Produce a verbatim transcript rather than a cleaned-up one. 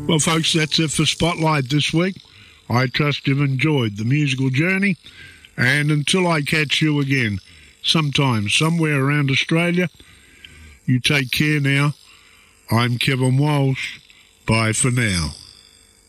Well, folks, that's it for Spotlight this week. I trust you've enjoyed the musical journey. And until I catch you again, sometime, somewhere around Australia, you take care now. I'm Kevin Walsh. Bye for now.